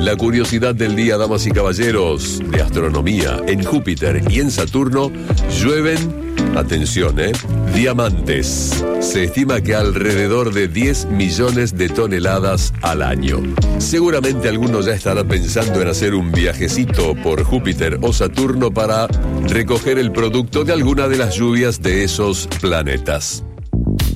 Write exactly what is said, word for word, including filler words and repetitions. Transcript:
La curiosidad del día, damas y caballeros, de astronomía. En Júpiter y en Saturno llueven, atención, ¿eh? diamantes. Se estima que alrededor de diez millones de toneladas al año. Seguramente alguno ya estará pensando en hacer un viajecito por Júpiter o Saturno para recoger el producto de alguna de las lluvias de esos planetas.